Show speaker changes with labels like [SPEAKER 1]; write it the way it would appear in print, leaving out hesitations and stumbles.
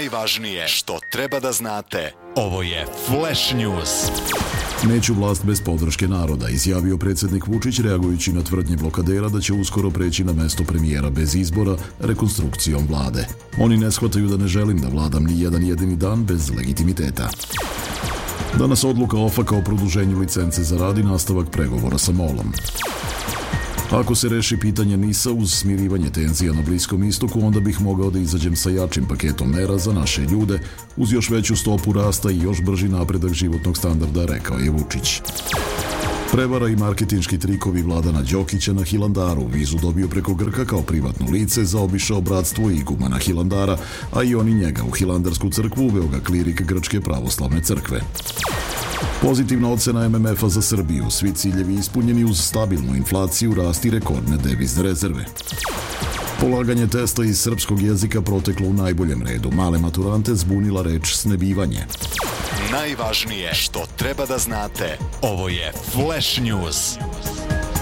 [SPEAKER 1] Najvažnije što treba da znate. Ovo je Flash News.
[SPEAKER 2] Neću vlast bez podrške naroda, izjavio predsjednik Vučić reagujući na tvrdnje blokadera da će uskoro preći na mesto premijera bez izbora rekonstrukcijom vlade. Oni ne shvataju da ne želim da vladam ni jedan jedini dan bez legitimiteta. Danas odluka OFAK-a o produženju licence za rad i nastavak pregovora sa MOL-om. Ako se reši pitanje NIS-a uz smirivanje tenzija na Bliskom istoku, onda bih mogao da izađem sa jačim paketom mera za naše ljude, uz još veću stopu rasta i još brži napredak životnog standarda, rekao je Vučić. Prevara i marketinški trikovi Vladana Đokića na Hilandaru, vizu dobio preko Grka kao privatno lice, zaobišao bratstvo igumana Hilandara, a i oni njega u Hilandarsku crkvu uveo ga klirik Grčke pravoslavne crkve. Pozitivna ocena MMF-a za Srbiju, svi ciljevi ispunjeni uz stabilnu inflaciju, rast i rekordne devizne rezerve. Polaganje testa iz srpskog jezika proteklo u najboljem redu, male maturante zbunila reč snebivanje.
[SPEAKER 1] Najvažnije što treba da znate. Ovo je Flash News.